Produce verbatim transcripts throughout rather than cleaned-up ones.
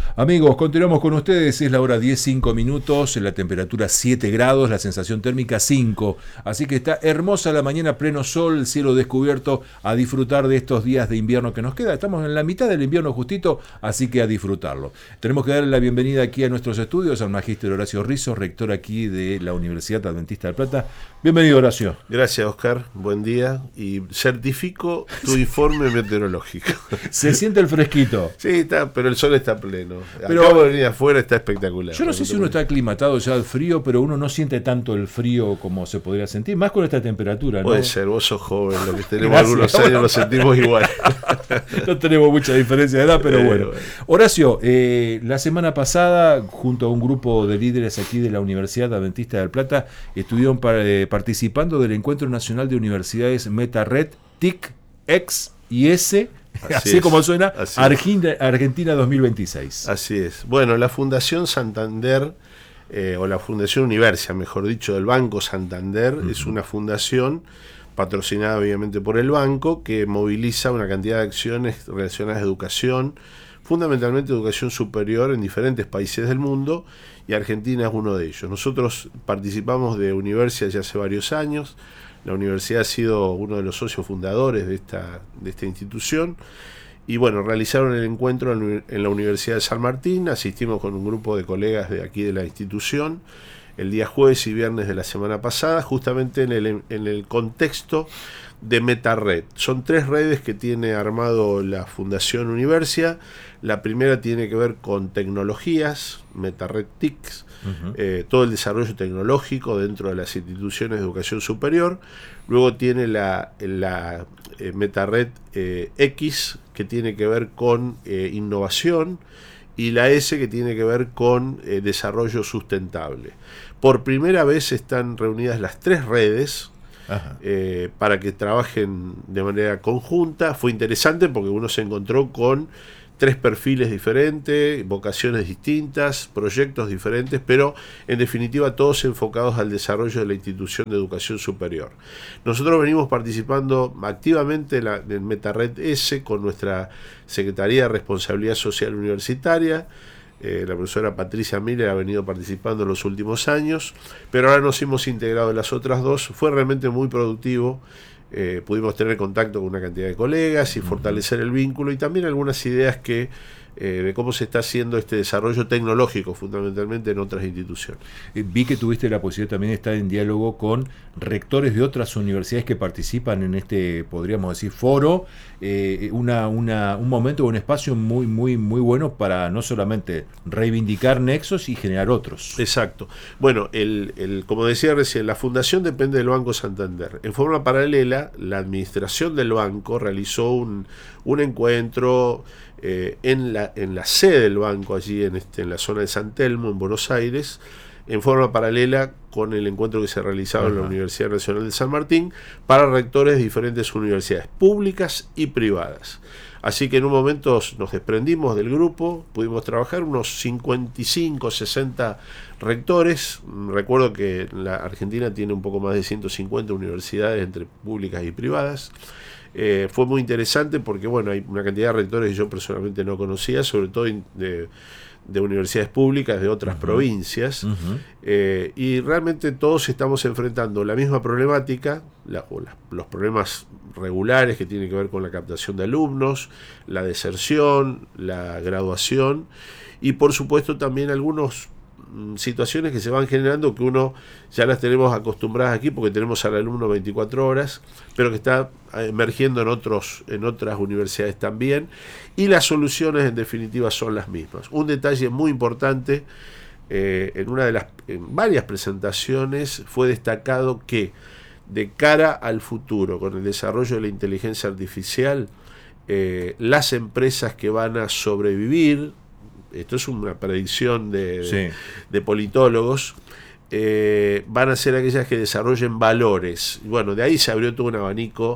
Amigos, continuamos con ustedes, es la hora diez, cinco minutos, la temperatura siete grados, la sensación térmica cinco, así que está hermosa la mañana, pleno sol, el cielo descubierto, a disfrutar de estos días de invierno que nos queda. Estamos en la mitad del invierno justito, así que a disfrutarlo. Tenemos que darle la bienvenida aquí a nuestros estudios al magíster Horacio Rizzo, rector aquí de la Universidad Adventista del Plata. Bienvenido, Horacio. Gracias, Oscar, buen día, y certifico tu informe meteorológico. Se siente el fresquito. Sí, está, pero el sol está pleno. Pero, acabo de venir afuera, está espectacular. Yo no sé si uno está aclimatado ya al frío, pero uno no siente tanto el frío como se podría sentir, más con esta temperatura, ¿no? Puede ser, vos sos joven, lo que tenemos Gracias. algunos años bueno, lo sentimos igual. No tenemos mucha diferencia de edad, pero eh, bueno. bueno. Horacio, eh, la semana pasada, junto a un grupo de líderes aquí de la Universidad Adventista del Plata, estuvieron para, eh, participando del Encuentro Nacional de Universidades MetaRed, T I C, X y S, Así, así es, como suena, Argentina, Argentina dos mil veintiséis. Así es. Bueno, la Fundación Santander, eh, o la Fundación Universia, mejor dicho, del Banco Santander, uh-huh. es una fundación patrocinada obviamente por el banco, que moviliza una cantidad de acciones relacionadas a educación, fundamentalmente educación superior en diferentes países del mundo, y Argentina es uno de ellos. Nosotros participamos de Universia ya hace varios años. La universidad ha sido uno de los socios fundadores de esta, de esta institución, y bueno, realizaron el encuentro en, en la Universidad de San Martín. Asistimos con un grupo de colegas de aquí de la institución el día jueves y viernes de la semana pasada, justamente en el, en el contexto de MetaRed. Son tres redes que tiene armado la Fundación Universia. La primera tiene que ver con tecnologías, MetaRed T I C, uh-huh. eh, todo el desarrollo tecnológico dentro de las instituciones de educación superior. Luego tiene la, la eh, MetaRed eh, X, que tiene que ver con eh, innovación, y la S, que tiene que ver con eh, desarrollo sustentable. Por primera vez están reunidas las tres redes eh, para que trabajen de manera conjunta. Fue interesante porque uno se encontró con tres perfiles diferentes, vocaciones distintas, proyectos diferentes, pero en definitiva todos enfocados al desarrollo de la institución de educación superior. Nosotros venimos participando activamente en, la, en MetaRed S con nuestra Secretaría de Responsabilidad Social Universitaria. Eh, la profesora Patricia Miller ha venido participando en los últimos años, pero ahora nos hemos integrado en las otras dos. Fue realmente muy productivo. Eh, pudimos tener contacto con una cantidad de colegas y fortalecer el vínculo, y también algunas ideas que eh, de cómo se está haciendo este desarrollo tecnológico fundamentalmente en otras instituciones. Eh, vi que tuviste la posibilidad también de estar en diálogo con rectores de otras universidades que participan en este, podríamos decir, foro, eh, una, una, un momento o un espacio muy, muy, muy bueno para no solamente reivindicar nexos y generar otros. Exacto. Bueno, el, el, como decía recién, la fundación depende del Banco Santander. En forma paralela, la administración del banco realizó un, un encuentro eh, en, la, en la sede del banco, allí en, este, en la zona de San Telmo, en Buenos Aires, en forma paralela con el encuentro que se realizaba uh-huh. en la Universidad Nacional de San Martín, para rectores de diferentes universidades públicas y privadas. Así que en un momento nos desprendimos del grupo, pudimos trabajar unos cincuenta y cinco, sesenta rectores. Recuerdo que la Argentina tiene un poco más de ciento cincuenta universidades entre públicas y privadas. Eh, fue muy interesante porque bueno, hay una cantidad de rectores que yo personalmente no conocía, sobre todo de, de universidades públicas de otras uh-huh. provincias, uh-huh. eh, y realmente todos estamos enfrentando la misma problemática, la, o la, los problemas regulares que tienen que ver con la captación de alumnos, la deserción, la graduación, y por supuesto también algunos situaciones que se van generando que uno ya las tenemos acostumbradas aquí porque tenemos al alumno veinticuatro horas, pero que está emergiendo en otros en otras universidades también, y las soluciones en definitiva son las mismas. Un detalle muy importante, eh, en una de las en varias presentaciones fue destacado que de cara al futuro, con el desarrollo de la inteligencia artificial, eh, las empresas que van a sobrevivir, esto es una predicción de, sí. de, de politólogos, eh, van a ser aquellas que desarrollen valores. Y bueno, de ahí se abrió todo un abanico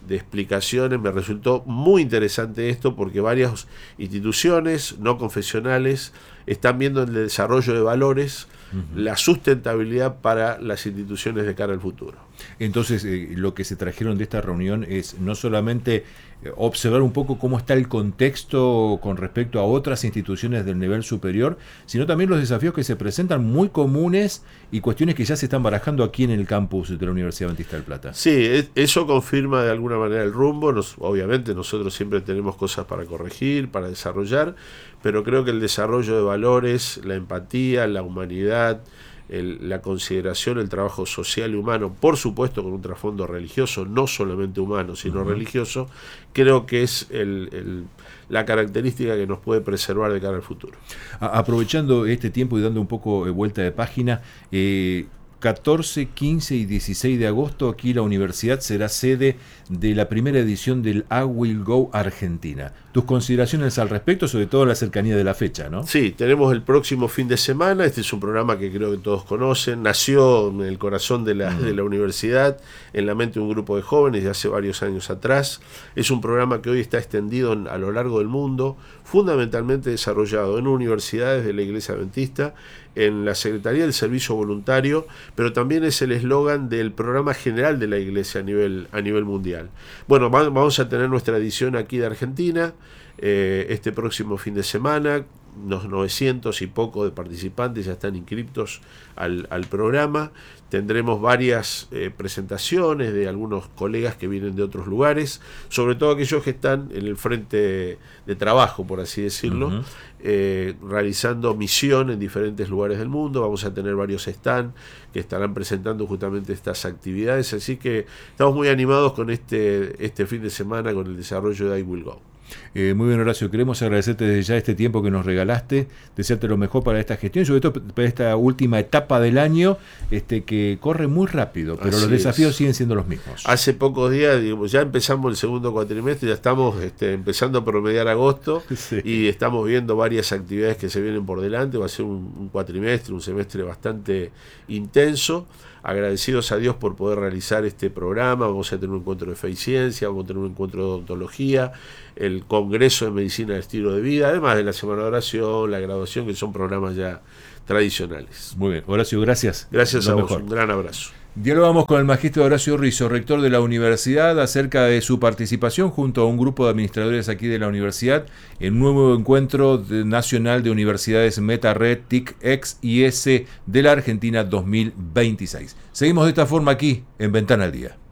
de explicaciones. Me resultó muy interesante esto porque varias instituciones no confesionales están viendo el desarrollo de valores, uh-huh. la sustentabilidad para las instituciones de cara al futuro. Entonces, eh, lo que se trajeron de esta reunión es no solamente eh, observar un poco cómo está el contexto con respecto a otras instituciones del nivel superior, sino también los desafíos que se presentan muy comunes y cuestiones que ya se están barajando aquí en el campus de la Universidad Adventista del Plata. Sí, eso confirma de alguna manera el rumbo. Nos, obviamente nosotros siempre tenemos cosas para corregir, para desarrollar, pero creo que el desarrollo de valores, la empatía, la humanidad, el, la consideración, el trabajo social y humano, por supuesto con un trasfondo religioso, no solamente humano, sino uh-huh. religioso, creo que es el, el, la característica que nos puede preservar de cara al futuro. A, aprovechando este tiempo y dando un poco de vuelta de página, eh, catorce, quince y dieciséis de agosto aquí la universidad será sede de la primera edición del I Will Go Argentina. Tus consideraciones al respecto, sobre todo la cercanía de la fecha, ¿no? Sí, tenemos el próximo fin de semana. Este es un programa que creo que todos conocen. Nació en el corazón de la, uh-huh. de la universidad, en la mente de un grupo de jóvenes de hace varios años atrás. Es un programa que hoy está extendido en, a lo largo del mundo, fundamentalmente desarrollado en universidades de la Iglesia Adventista, en la Secretaría del Servicio Voluntario, pero también es el eslogan del programa general de la Iglesia a nivel, a nivel mundial. Bueno, vamos a tener nuestra edición aquí de Argentina, eh, este próximo fin de semana. Unos novecientos y poco de participantes ya están inscriptos al, al programa. Tendremos varias eh, presentaciones de algunos colegas que vienen de otros lugares, sobre todo aquellos que están en el frente de trabajo, por así decirlo, uh-huh. eh, realizando misión en diferentes lugares del mundo. Vamos a tener varios stands que estarán presentando justamente estas actividades, así que estamos muy animados con este, este fin de semana con el desarrollo de I Will Go. Eh, muy bien, Horacio, queremos agradecerte desde ya este tiempo que nos regalaste, desearte lo mejor para esta gestión y sobre todo para esta última etapa del año, este que corre muy rápido, pero Así los desafíos es. siguen siendo los mismos. Hace pocos días, digamos, ya empezamos el segundo cuatrimestre, ya estamos este, empezando a promediar agosto sí. y estamos viendo varias actividades que se vienen por delante. Va a ser un, un cuatrimestre, un semestre bastante intenso. Agradecidos a Dios por poder realizar este programa. Vamos a tener un encuentro de fe y ciencia, vamos a tener un encuentro de odontología, el Congreso de Medicina del Estilo de Vida, además de la Semana de Oración, la graduación, que son programas ya tradicionales. Muy bien, Horacio, gracias. Gracias a vos, un gran abrazo. Dialogamos con el magíster Horacio Rizzo, rector de la universidad, acerca de su participación junto a un grupo de administradores aquí de la universidad en un nuevo encuentro de, nacional de universidades MetaRed, T I C, X y S de la Argentina dos mil veintiséis. Seguimos de esta forma aquí en Ventana al Día.